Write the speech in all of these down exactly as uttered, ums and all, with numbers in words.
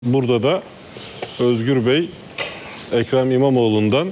Burada da Özgür Bey Ekrem İmamoğlu'ndan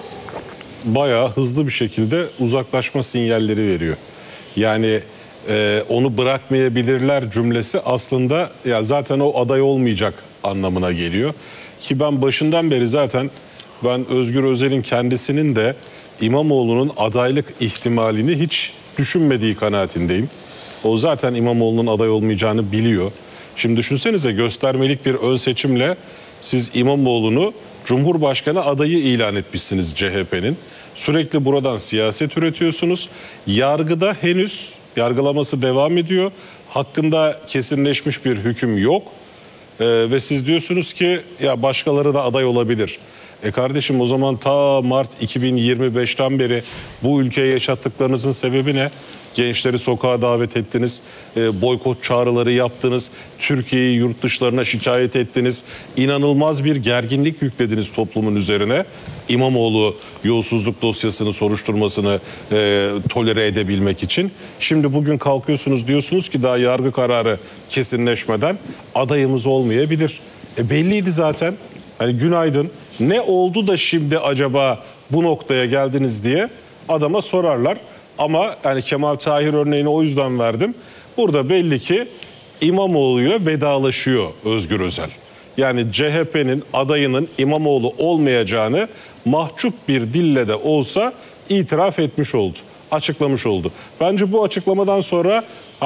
bayağı hızlı bir şekilde uzaklaşma sinyalleri veriyor. Yani e, onu bırakmayabilirler cümlesi aslında ya zaten o aday olmayacak anlamına geliyor. Ki ben başından beri zaten ben Özgür Özel'in kendisinin de İmamoğlu'nun adaylık ihtimalini hiç düşünmediği kanaatindeyim. O zaten İmamoğlu'nun aday olmayacağını biliyor. Şimdi düşünsenize göstermelik bir ön seçimle siz İmamoğlu'nu Cumhurbaşkanı adayı ilan etmişsiniz C H P'nin. Sürekli buradan siyaset üretiyorsunuz. Yargıda henüz yargılaması devam ediyor. Hakkında kesinleşmiş bir hüküm yok. Ee, ve siz diyorsunuz ki ya başkaları da aday olabilir. E kardeşim o zaman ta Mart iki bin yirmi beşten beri bu ülkeye yaşattıklarınızın sebebi ne? Gençleri sokağa davet ettiniz, e, boykot çağrıları yaptınız, Türkiye'yi yurt dışlarına şikayet ettiniz. İnanılmaz bir gerginlik yüklediniz toplumun üzerine. İmamoğlu yolsuzluk dosyasını soruşturmasını e, tolere edebilmek için. Şimdi bugün kalkıyorsunuz diyorsunuz ki daha yargı kararı kesinleşmeden adayımız olmayabilir. E belliydi zaten. Hani günaydın. Ne oldu da şimdi acaba bu noktaya geldiniz diye adama sorarlar. Ama yani Kemal Tahir örneğini o yüzden verdim. Burada belli ki İmamoğlu'ya vedalaşıyor Özgür Özel. Yani C H P'nin adayının İmamoğlu olmayacağını mahcup bir dille de olsa itiraf etmiş oldu. Açıklamış oldu. Bence bu açıklamadan sonra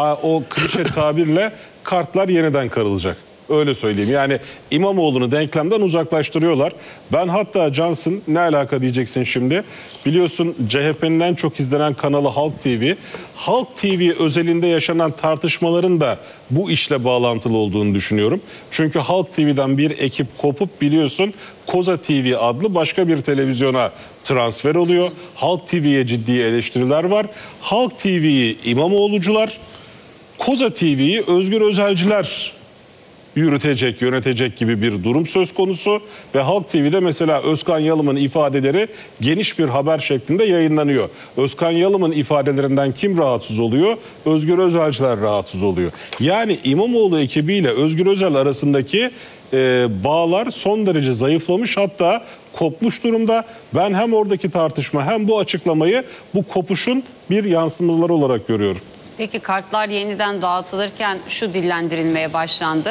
o klişe tabirle kartlar yeniden karılacak. Öyle söyleyeyim. Yani İmamoğlu'nu denklemden uzaklaştırıyorlar. Ben hatta Johnson ne alaka diyeceksin şimdi. Biliyorsun C H P'nin en çok izlenen kanalı Halk T V. Halk T V özelinde yaşanan tartışmaların da bu işle bağlantılı olduğunu düşünüyorum. Çünkü Halk T V'den bir ekip kopup biliyorsun Koza T V adlı başka bir televizyona transfer oluyor. Halk T V'ye ciddi eleştiriler var. Halk T V'yi İmamoğlucular, Koza T V'yi Özgür Özelciler yürütecek, yönetecek gibi bir durum söz konusu ve Halk T V'de mesela Özkan Yalım'ın ifadeleri geniş bir haber şeklinde yayınlanıyor. Özkan Yalım'ın ifadelerinden kim rahatsız oluyor? Özgür Özelciler rahatsız oluyor. Yani İmamoğlu ekibiyle Özgür Özel arasındaki e, bağlar son derece zayıflamış, hatta kopmuş durumda. Ben hem oradaki tartışma hem bu açıklamayı bu kopuşun bir yansımaları olarak görüyorum. Peki kartlar yeniden dağıtılırken şu dillendirilmeye başlandı.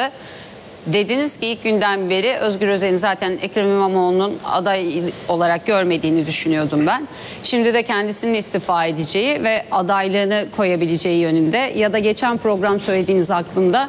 Dediniz ki ilk günden beri Özgür Özel'in zaten Ekrem İmamoğlu'nun aday olarak görmediğini düşünüyordum ben. Şimdi de kendisinin istifa edeceği ve adaylığını koyabileceği yönünde, ya da geçen program söylediğiniz aklımda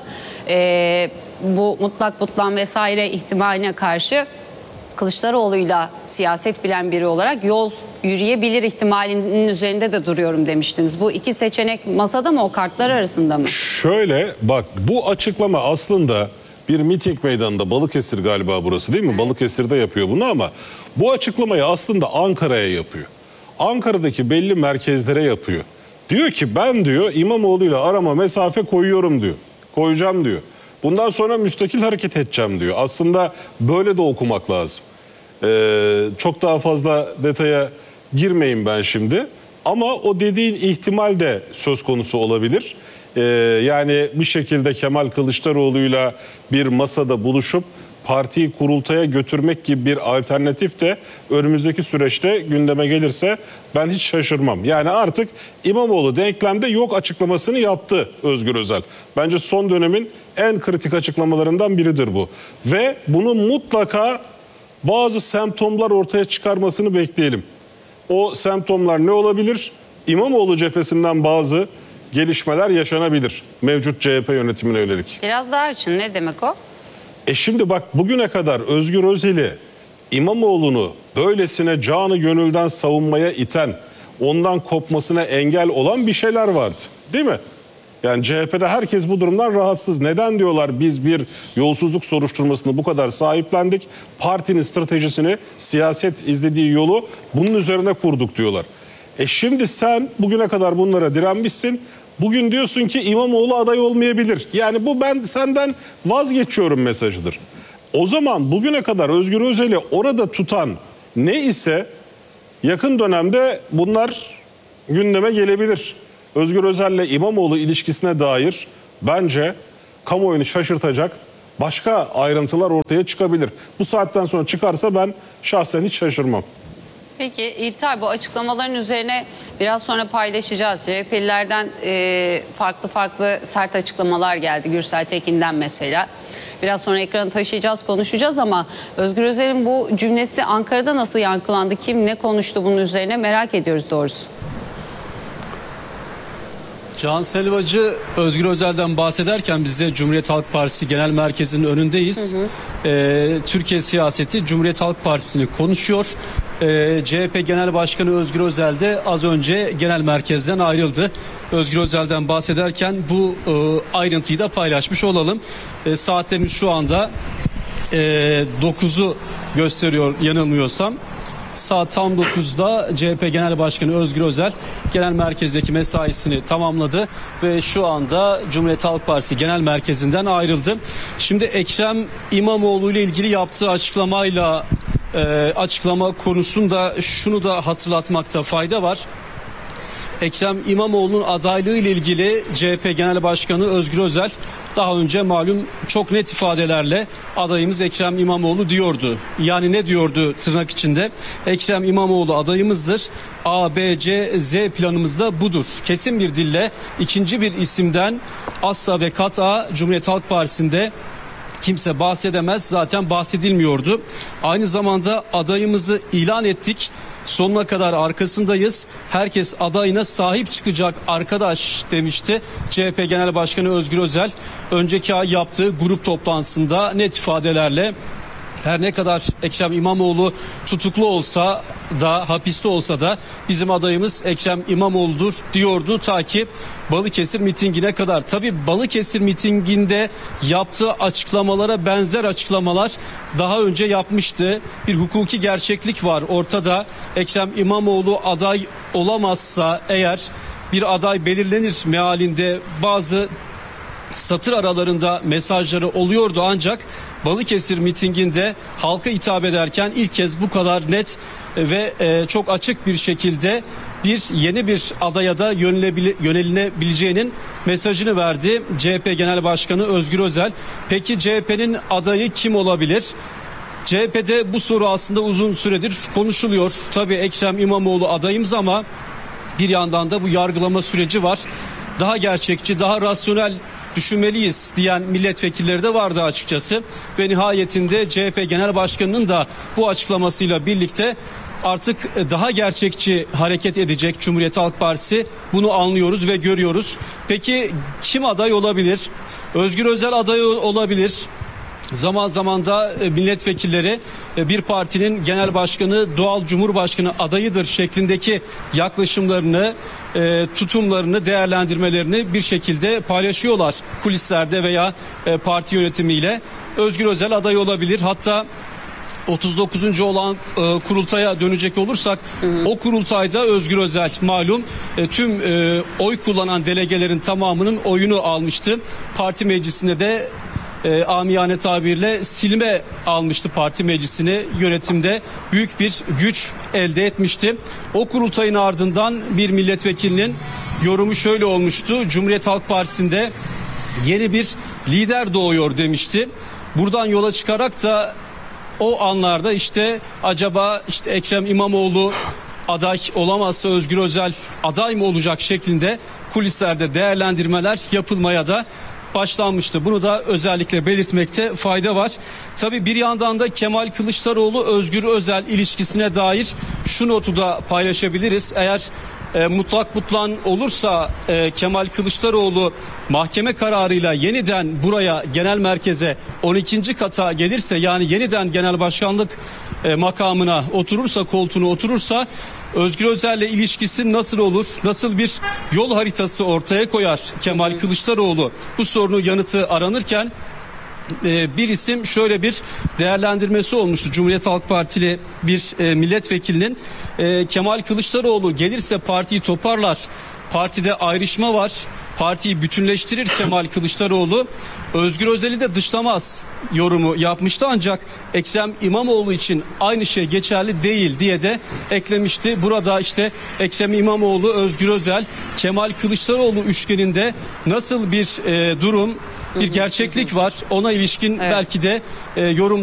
e, bu mutlak butlan vesaire ihtimaline karşı Kılıçdaroğlu'yla siyaset bilen biri olarak yol yürüyebilir ihtimalinin üzerinde de duruyorum demiştiniz. Bu iki seçenek masada mı, o kartlar arasında mı? Şöyle bak, bu açıklama aslında bir miting meydanında, Balıkesir galiba burası değil mi? Evet. Balıkesir'de yapıyor bunu ama bu açıklamayı aslında Ankara'ya yapıyor. Ankara'daki belli merkezlere yapıyor. Diyor ki ben diyor İmamoğlu'yla arama mesafe koyuyorum diyor. Koyacağım diyor. Bundan sonra müstakil hareket edeceğim diyor. Aslında böyle de okumak lazım. Ee, çok daha fazla detaya girmeyeyim ben şimdi. Ama o dediğin ihtimal de söz konusu olabilir. Ee, yani bir şekilde Kemal Kılıçdaroğlu'yla bir masada buluşup partiyi kurultaya götürmek gibi bir alternatif de önümüzdeki süreçte gündeme gelirse ben hiç şaşırmam. Yani artık İmamoğlu denklemde yok açıklamasını yaptı Özgür Özel. Bence son dönemin en kritik açıklamalarından biridir bu. Ve bunu mutlaka bazı semptomlar ortaya çıkarmasını bekleyelim. O semptomlar ne olabilir? İmamoğlu cephesinden bazı gelişmeler yaşanabilir mevcut C H P yönetimine yönelik. Biraz daha açın, ne demek o? E şimdi bak, bugüne kadar Özgür Özel'i, İmamoğlu'nu böylesine canı gönülden savunmaya iten, ondan kopmasına engel olan bir şeyler vardı, değil mi? Yani C H P'de herkes bu durumdan rahatsız. Neden diyorlar biz bir yolsuzluk soruşturmasını bu kadar sahiplendik? Partinin stratejisini, siyaset izlediği yolu bunun üzerine kurduk diyorlar. E şimdi sen bugüne kadar bunlara direnmişsin. Bugün diyorsun ki İmamoğlu aday olmayabilir. Yani bu ben senden vazgeçiyorum mesajıdır. O zaman bugüne kadar Özgür Özel'i orada tutan ne ise yakın dönemde bunlar gündeme gelebilir. Özgür Özel'le İmamoğlu ilişkisine dair bence kamuoyunu şaşırtacak Başka ayrıntılar ortaya çıkabilir. Bu saatten sonra çıkarsa ben şahsen hiç şaşırmam. Peki İlter, bu açıklamaların üzerine biraz sonra paylaşacağız. C H P'lilerden e, farklı farklı sert açıklamalar geldi. Gürsel Tekin'den mesela. Biraz sonra ekranı taşıyacağız, konuşacağız ama Özgür Özel'in bu cümlesi Ankara'da nasıl yankılandı? Kim ne konuştu bunun üzerine merak ediyoruz doğrusu. Can Selvacı Özgür Özel'den bahsederken biz de Cumhuriyet Halk Partisi Genel Merkezi'nin önündeyiz. Hı hı. Ee, Türkiye siyaseti Cumhuriyet Halk Partisi'ni konuşuyor. Ee, C H P Genel Başkanı Özgür Özel de az önce genel merkezden ayrıldı. Özgür Özel'den bahsederken bu e, ayrıntıyı da paylaşmış olalım. E, saatlerimiz şu anda e, dokuzu gösteriyor yanılmıyorsam. Saat tam dokuzda C H P Genel Başkanı Özgür Özel genel merkezdeki mesaisini tamamladı ve şu anda Cumhuriyet Halk Partisi Genel Merkezi'nden ayrıldı. Şimdi Ekrem İmamoğlu ile ilgili yaptığı açıklamayla e, açıklama konusunda şunu da hatırlatmakta fayda var. Ekrem İmamoğlu'nun adaylığı ile ilgili C H P Genel Başkanı Özgür Özel daha önce malum çok net ifadelerle adayımız Ekrem İmamoğlu diyordu. Yani ne diyordu tırnak içinde? Ekrem İmamoğlu adayımızdır. A, B, C, Z planımız da budur. Kesin bir dille ikinci bir isimden asla ve kat'a Cumhuriyet Halk Partisi'nde kimse bahsedemez, zaten bahsedilmiyordu. Aynı zamanda adayımızı ilan ettik. Sonuna kadar arkasındayız. Herkes adayına sahip çıkacak arkadaş demişti C H P Genel Başkanı Özgür Özel. Önceki ay yaptığı grup toplantısında net ifadelerle her ne kadar Ekrem İmamoğlu tutuklu olsa da, hapiste olsa da bizim adayımız Ekrem İmamoğlu'dur diyordu ta ki Balıkesir mitingine kadar. Tabii Balıkesir mitinginde yaptığı açıklamalara benzer açıklamalar daha önce yapmıştı. Bir hukuki gerçeklik var ortada. Ekrem İmamoğlu aday olamazsa eğer bir aday belirlenir mealinde bazı satır aralarında mesajları oluyordu, ancak Balıkesir mitinginde halka hitap ederken ilk kez bu kadar net ve çok açık bir şekilde bir yeni bir adaya da yönelinebileceğinin mesajını verdi C H P Genel Başkanı Özgür Özel. Peki C H P'nin adayı kim olabilir? C H P'de bu soru aslında uzun süredir konuşuluyor. Tabii Ekrem İmamoğlu adayımız ama bir yandan da bu yargılama süreci var. Daha gerçekçi, daha rasyonel düşünmeliyiz diyen milletvekilleri de vardı açıkçası. Ve nihayetinde C H P Genel Başkanı'nın da bu açıklamasıyla birlikte artık daha gerçekçi hareket edecek Cumhuriyet Halk Partisi. Bunu anlıyoruz ve görüyoruz. Peki kim aday olabilir? Özgür Özel aday olabilir. Zaman zaman da milletvekilleri bir partinin genel başkanı doğal cumhurbaşkanı adayıdır şeklindeki yaklaşımlarını, tutumlarını, değerlendirmelerini bir şekilde paylaşıyorlar kulislerde veya parti yönetimiyle. Özgür Özel aday olabilir. Hatta otuz dokuzuncu olan e, kurultaya dönecek olursak hı hı. o kurultayda Özgür Özel malum e, tüm e, oy kullanan delegelerin tamamının oyunu almıştı. Parti meclisinde de e, amiyane tabirle silme almıştı parti meclisini, yönetimde büyük bir güç elde etmişti. O kurultayın ardından bir milletvekilinin yorumu şöyle olmuştu: Cumhuriyet Halk Partisi'nde yeni bir lider doğuyor demişti. Buradan yola çıkarak da o anlarda işte acaba işte Ekrem İmamoğlu aday olamazsa Özgür Özel aday mı olacak şeklinde kulislerde değerlendirmeler yapılmaya da başlanmıştı. Bunu da özellikle belirtmekte fayda var. Tabii bir yandan da Kemal Kılıçdaroğlu Özgür Özel ilişkisine dair şu notu da paylaşabiliriz. Eğer E, mutlak butlan olursa e, Kemal Kılıçdaroğlu mahkeme kararıyla yeniden buraya genel merkeze on ikinci kata gelirse, yani yeniden genel başkanlık e, makamına oturursa, koltuğuna oturursa, Özgür Özel'le ilişkisi nasıl olur? Nasıl bir yol haritası ortaya koyar Kemal Kılıçdaroğlu? Bu sorunun yanıtı aranırken bir isim şöyle bir değerlendirmesi olmuştu. Cumhuriyet Halk Partili bir e, milletvekilinin e, Kemal Kılıçdaroğlu gelirse partiyi toparlar, partide ayrışma var, partiyi bütünleştirir Kemal Kılıçdaroğlu, Özgür Özel'i de dışlamaz yorumu yapmıştı, ancak Ekrem İmamoğlu için aynı şey geçerli değil diye de eklemişti. Burada işte Ekrem İmamoğlu, Özgür Özel, Kemal Kılıçdaroğlu üçgeninde nasıl bir e, durum bir gerçeklik var. Ona ilişkin belki de e, yorum